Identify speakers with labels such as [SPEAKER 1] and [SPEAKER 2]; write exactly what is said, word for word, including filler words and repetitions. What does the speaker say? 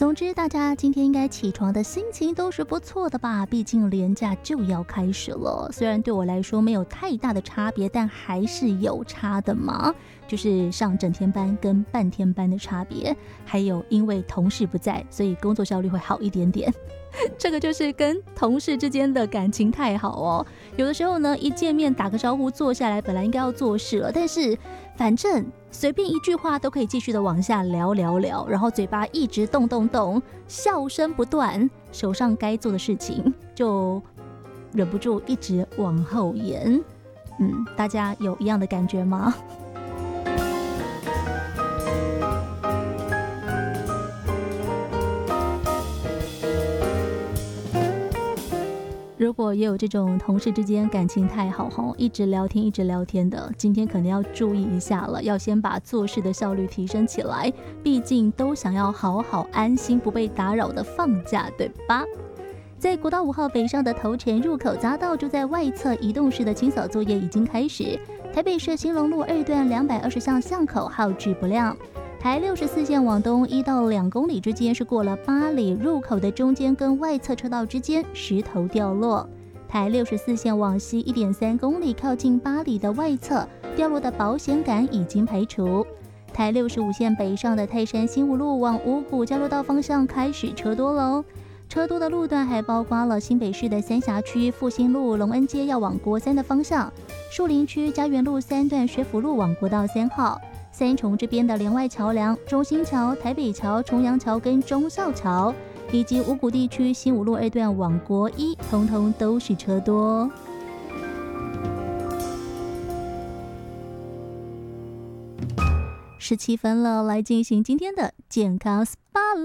[SPEAKER 1] 总之，大家今天应该起床的心情都是不错的吧？毕竟连假就要开始了。虽然对我来说没有太大的差别，但还是有差的嘛。就是上整天班跟半天班的差别，还有因为同事不在，所以工作效率会好一点点。这个就是跟同事之间的感情太好哦。有的时候呢，一见面打个招呼，坐下来本来应该要做事了，但是反正随便一句话都可以继续的往下聊聊聊，然后嘴巴一直动动动，笑声不断，手上该做的事情就忍不住一直往后延。嗯，大家有一样的感觉吗？如果也有这种同事之间感情太好吼，一直聊天一直聊天的，今天可能要注意一下了，要先把做事的效率提升起来，毕竟都想要好好安心不被打扰的放假，对吧？在国道五号北上的头城入口匝道，就在外侧移动式的清扫作业已经开始。台北市兴隆路二段两百二十巷巷口号志不亮。台六十四线往东一到两公里之间是过了八里入口的中间跟外侧车道之间石头掉落。台六十四线往西一点三公里靠近八里的外侧掉落的保险杆已经排除。台六十五线北上的泰山新五路往五股交流道方向开始车多喽。车多的路段还包括了新北市的三峡区复兴路隆恩街要往国三的方向，树林区家园路三段学府路往国道三号，三重这边的连外桥梁、中兴桥、台北桥、重阳桥跟忠孝桥，以及五股地区新五路二段往国一，通通都是车多。十七分了，来进行今天的健康 S P A。